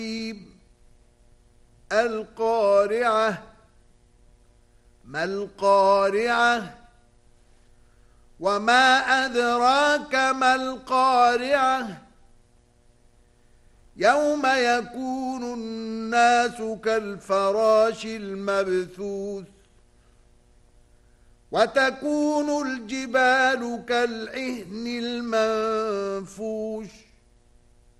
القارعة ما القارعة وما أدراك ما القارعة يوم يكون الناس كالفراش المبثوث وتكون الجبال كالعهن المنفوش